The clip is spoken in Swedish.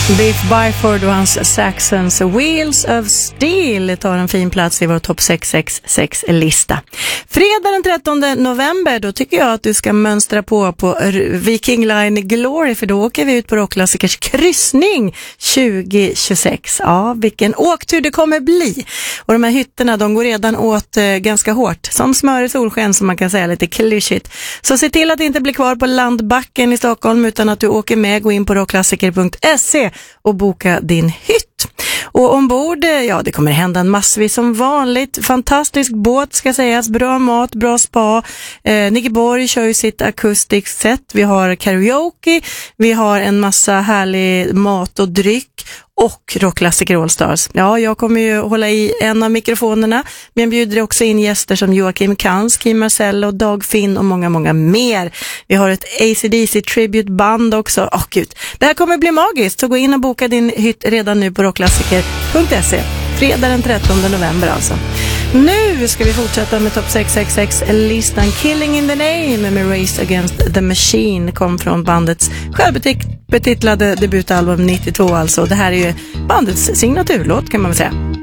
Biff Byford och hans Saxons Wheels of Steel tar en fin plats i vår topp 666-lista. Fredag den 13 november, då tycker jag att du ska mönstra på Viking Line Glory, för då åker vi ut på Rockklassikers kryssning 2026. Ja, vilken åktur det kommer bli. Och de här hytterna, de går redan åt ganska hårt, som smör i solsken, som man kan säga lite klyschigt. Så se till att inte bli kvar på landbacken i Stockholm, utan att du åker med, gå in på rockklassiker.se och boka din hytt. Och ombord, ja, det kommer hända en massvis som vanligt. Fantastisk båt ska sägas, bra mat, bra spa. Nicky Borg kör ju sitt akustiskt set. Vi har karaoke, vi har en massa härlig mat och dryck och Rockklassiker All Stars. Ja, jag kommer ju hålla i en av mikrofonerna, men jag bjuder också in gäster som Joakim Kans, Kim Marcello, Dag Finn och många, många mer. Vi har ett AC/DC tribute-band också. Gud, det här kommer bli magiskt, så gå in och boka din hytt redan nu på rockklassiker.se. Fredag den 13 november alltså. Nu ska vi fortsätta med topp 666-listan. Killing in the Name med Race Against the Machine kom från bandets självbetitlade debutalbum 92 alltså. Det här är ju bandets signaturlåt, kan man väl säga.